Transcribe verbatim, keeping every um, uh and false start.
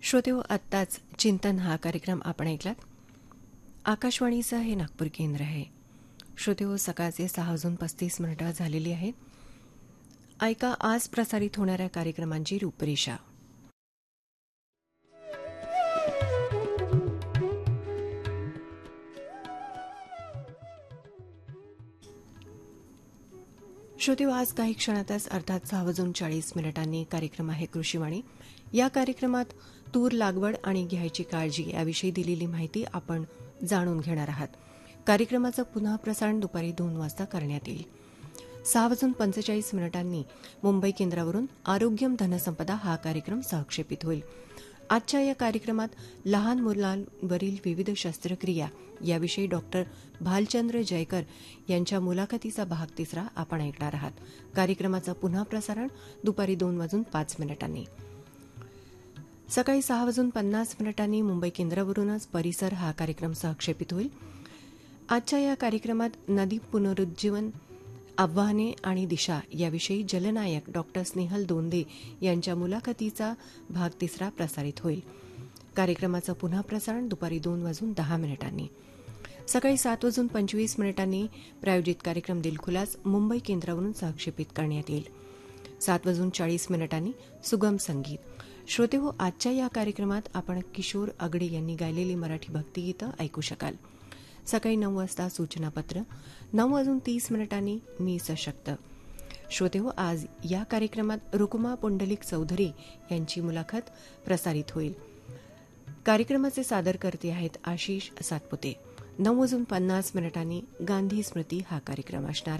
श्रोतेहो, आत्ताच चिंतन हा कार्यक्रम आपण ऐकलात. आकाशवाणीचं हे नागपूर केंद्र आहे. श्रोतेहो, सकाळचे सहा वाजून पस्तीस मिनिटं झालेली आहेत. ऐका आज प्रसारित होणाऱ्या कार्यक्रमांची रूपरेषा. श्रोतेहो, आज काही क्षणातच अर्थात सहा वाजून चाळीस मिनिटांनी कार्यक्रम आहे कृषीवाणी. या कार्यक्रमात तूर लागवड आणि घ्यायची काळजी याविषयी दिलेली माहिती आपण जाणून घेणार आहात. कार्यक्रमाचं पुन्हा प्रसारण दुपारी दोन वाजता करण्यात येईल. सहा वाजून पंचेचाळीस मिनिटांनी मुंबई केंद्रावरून आरोग्यम धनसंपदा हा कार्यक्रम सहक्षेपित होईल. आजच्या या कार्यक्रमात लहान मुलांवरील विविध शस्त्रक्रिया याविषयी डॉक्टर भालचंद्र जयकर यांच्या मुलाखतीचा भाग तिसरा आपण ऐकणार आहात. कार्यक्रमाचं पुन्हा प्रसारण दुपारी दोन वाजून पाच मिनिटांनी. सकाळी सहा वाजून पन्नास मिनिटांनी मुंबई केंद्रावरूनच परिसर हा कार्यक्रम सहक्षेपित होईल. आजच्या या कार्यक्रमात नदी पुनरुज्जीवन आव्हाने आणि दिशा याविषयी जलनायक डॉक्टर स्नेहल दोंदे यांच्या मुलाखतीचा भाग तिसरा प्रसारित होईल. कार्यक्रमाचं पुन्हा प्रसारण दुपारी दोन वाजून दहा मिनिटांनी. सकाळी सात वाजून पंचवीस मिनिटांनी प्रायोजित कार्यक्रम दिलखुलास मुंबई केंद्रावरून सहक्षेपित करण्यात येईल. सात वाजून चाळीस मिनिटांनी सुगम संगीत. श्रोतेहो, आजच्या या कार्यक्रमात आपण किशोर अगडे यांनी गायलेली मराठी भक्तिगीतं ऐकू शकाल. सकाळी नऊ वाजता सूचनापत्र. नऊ वाजून तीस मिनिटांनी मी सशक्त. श्रोतेहो, आज या कार्यक्रमात रुकुमा पुंडलिक चौधरी यांची मुलाखत प्रसारित होईल. कार्यक्रमाचे सादरकर्ते आहेत आशिष सातपुते. नऊ वाजून पन्नास मिनिटांनी गांधी स्मृती हा कार्यक्रम असणार